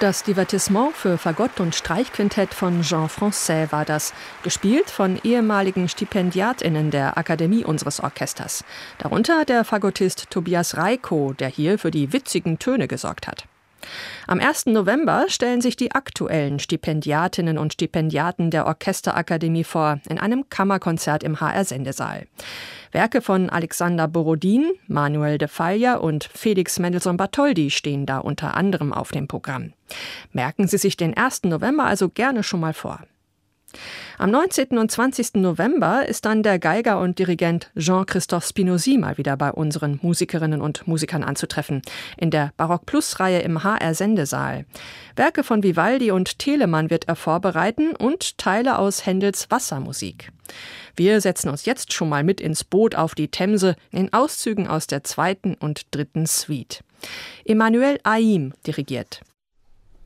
Das Divertissement für Fagott und Streichquintett von Jean Francais war das, gespielt von ehemaligen StipendiatInnen der Akademie unseres Orchesters. Darunter der Fagottist Tobias Reiko, der hier für die witzigen Töne gesorgt hat. Am 1. November stellen sich die aktuellen Stipendiatinnen und Stipendiaten der Orchesterakademie vor, in einem Kammerkonzert im HR-Sendesaal. Werke von Alexander Borodin, Manuel de Falla und Felix Mendelssohn-Bartholdy stehen da unter anderem auf dem Programm. Merken Sie sich den 1. November also gerne schon mal vor. Am 19. und 20. November ist dann der Geiger und Dirigent Jean-Christophe Spinozzi mal wieder bei unseren Musikerinnen und Musikern anzutreffen, in der Barock-Plus-Reihe im HR-Sendesaal. Werke von Vivaldi und Telemann wird er vorbereiten und Teile aus Händels Wassermusik. Wir setzen uns jetzt schon mal mit ins Boot auf die Themse in Auszügen aus der 2. und 3. Suite. Emmanuel Haïm dirigiert.